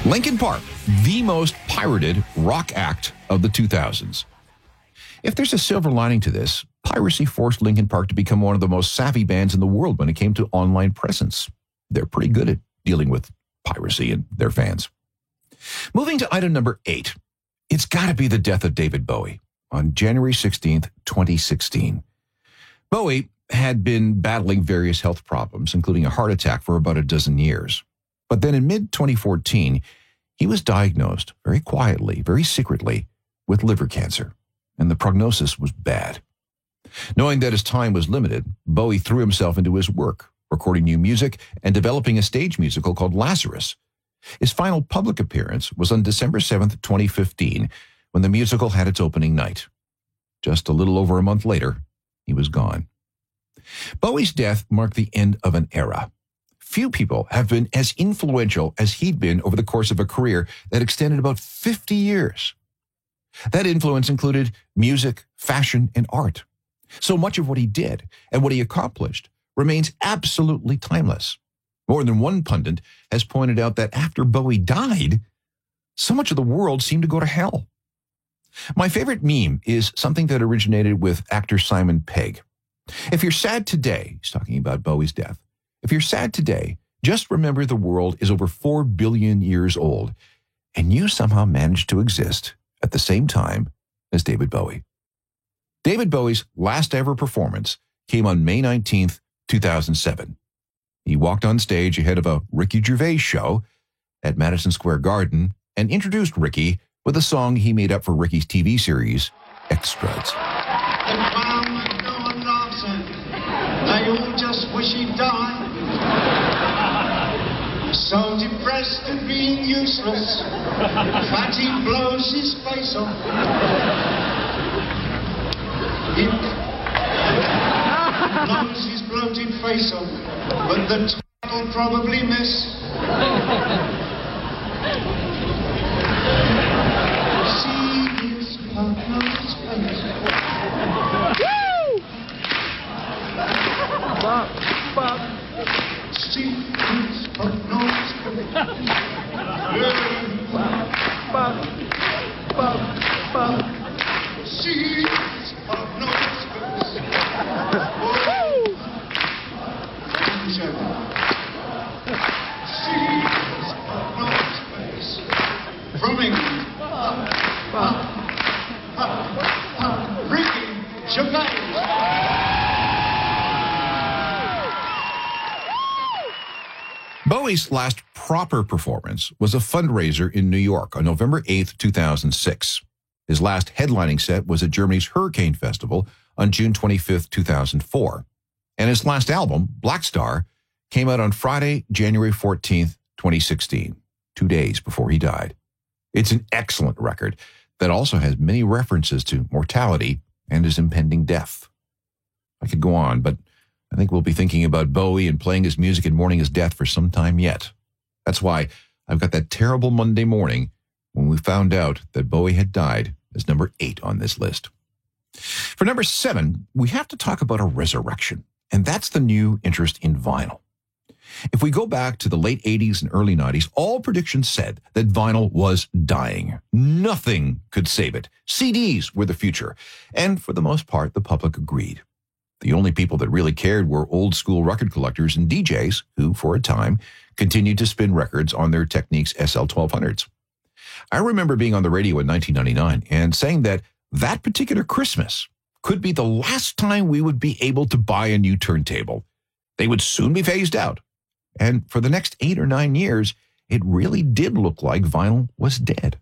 Linkin Park, the most pirated rock act of the 2000s. If there's a silver lining to this, piracy forced Linkin Park to become one of the most savvy bands in the world when it came to online presence. They're pretty good at dealing with piracy and their fans. Moving to item number 8. It's got to be the death of David Bowie on January 16th, 2016. Bowie had been battling various health problems, including a heart attack, for about a dozen years. But then in mid-2014, he was diagnosed very quietly, very secretly, with liver cancer, and the prognosis was bad. Knowing that his time was limited, Bowie threw himself into his work, recording new music and developing a stage musical called Lazarus. His final public appearance was on December 7th, 2015, when the musical had its opening night. Just a little over a month later, he was gone. Bowie's death marked the end of an era. Few people have been as influential as he'd been over the course of a career that extended about 50 years. That influence included music, fashion, and art. So much of what he did and what he accomplished remains absolutely timeless. More than one pundit has pointed out that after Bowie died, so much of the world seemed to go to hell. My favorite meme is something that originated with actor Simon Pegg. If you're sad today, he's talking about Bowie's death, if you're sad today, just remember the world is over 4 billion years old, and you somehow managed to exist at the same time as David Bowie. David Bowie's last ever performance came on May 19th, 2007. He walked on stage ahead of a Ricky Gervais show at Madison Square Garden and introduced Ricky with a song he made up for Ricky's TV series, Extras. They all just wish he'd die. So depressed at being useless, Fatty blows his face off. He blows his bloated face off, but the title'll probably miss. See his partner's face. See his partner's face. See his partner's face. From England, Ricky Gervais. Bowie's last proper performance was a fundraiser in New York on November 8th, 2006. His last headlining set was at Germany's Hurricane Festival on June 25th, 2004. And his last album, Black Star, came out on Friday, January 14th, 2016, 2 days before he died. It's an excellent record that also has many references to mortality and his impending death. I could go on, but I think we'll be thinking about Bowie and playing his music and mourning his death for some time yet. That's why I've got that terrible Monday morning when we found out that Bowie had died as number 8 on this list. For number 7, we have to talk about a resurrection, and that's the new interest in vinyl. If we go back to the late 80s and early 90s, all predictions said that vinyl was dying. Nothing could save it. CDs were the future. And for the most part, the public agreed. The only people that really cared were old-school record collectors and DJs who, for a time, continued to spin records on their Technics SL-1200s. I remember being on the radio in 1999 and saying that that particular Christmas could be the last time we would be able to buy a new turntable. They would soon be phased out. And for the next 8 or 9 years, it really did look like vinyl was dead.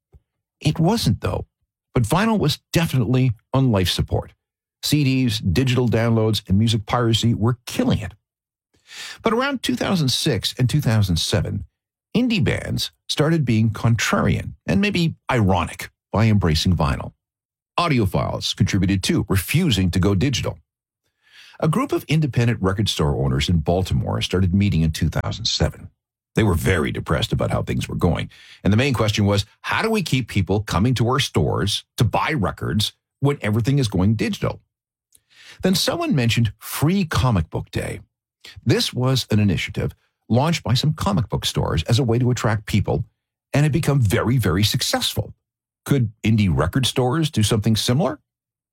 It wasn't, though. But vinyl was definitely on life support. CDs, digital downloads, and music piracy were killing it. But around 2006 and 2007, indie bands started being contrarian and maybe ironic by embracing vinyl. Audiophiles contributed too, refusing to go digital. A group of independent record store owners in Baltimore started meeting in 2007. They were very depressed about how things were going. And the main question was, how do we keep people coming to our stores to buy records when everything is going digital? Then someone mentioned Free Comic Book Day. This was an initiative launched by some comic book stores as a way to attract people and had become very, very successful. Could indie record stores do something similar?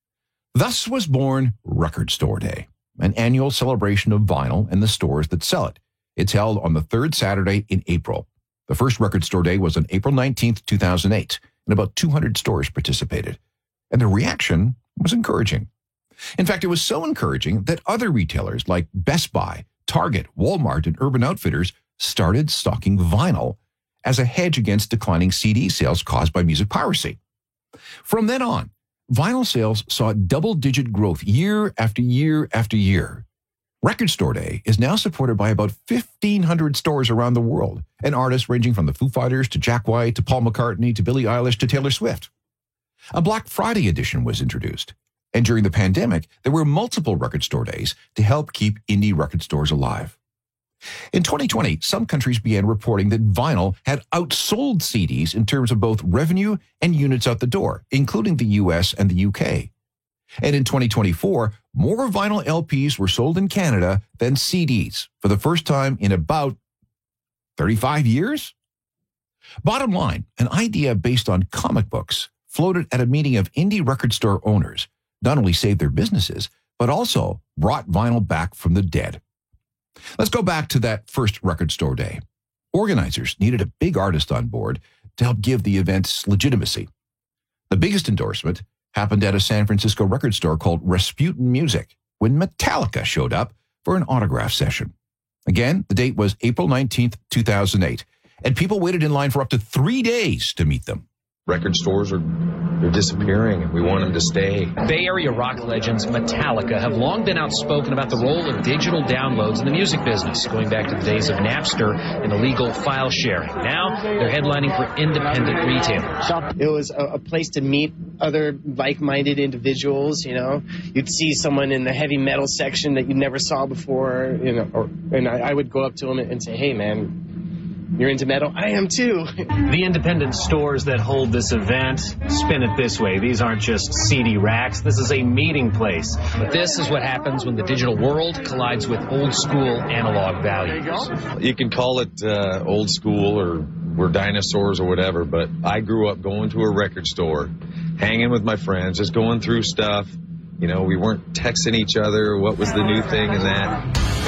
Thus was born Record Store Day, an annual celebration of vinyl and the stores that sell it. It's held on the third Saturday in April. The first Record Store Day was on April 19th, 2008, and about 200 stores participated. And the reaction was encouraging. In fact, it was so encouraging that other retailers like Best Buy, Target, Walmart, and Urban Outfitters started stocking vinyl as a hedge against declining CD sales caused by music piracy. From then on, vinyl sales saw double-digit growth year after year after year. Record Store Day is now supported by about 1,500 stores around the world, and artists ranging from the Foo Fighters to Jack White to Paul McCartney to Billie Eilish to Taylor Swift. A Black Friday edition was introduced, and during the pandemic, there were multiple Record Store Days to help keep indie record stores alive. In 2020, some countries began reporting that vinyl had outsold CDs in terms of both revenue and units out the door, including the US and the UK. And in 2024, more vinyl LPs were sold in Canada than CDs for the first time in about 35 years? Bottom line, an idea based on comic books floated at a meeting of indie record store owners not only saved their businesses, but also brought vinyl back from the dead. Let's go back to that first Record Store Day. Organizers needed a big artist on board to help give the events legitimacy. The biggest endorsement happened at a San Francisco record store called Rasputin Music when Metallica showed up for an autograph session. Again, the date was April 19th, 2008, and people waited in line for up to 3 days to meet them. Record stores they're disappearing, and we want them to stay. Bay Area rock legends Metallica have long been outspoken about the role of digital downloads in the music business, going back to the days of Napster and illegal file sharing. Now, they're headlining for independent retailers. It was a place to meet other like-minded individuals, you know. You'd see someone in the heavy metal section that you never saw before, you know, and I would go up to them and say, hey, man, you're into metal? I am too. The independent stores that hold this event spin it this way. These aren't just CD racks. This is a meeting place. But this is what happens when the digital world collides with old school analog values. You can call it old school or we're dinosaurs or whatever, but I grew up going to a record store, hanging with my friends, just going through stuff. You know, we weren't texting each other. What was the new thing and that?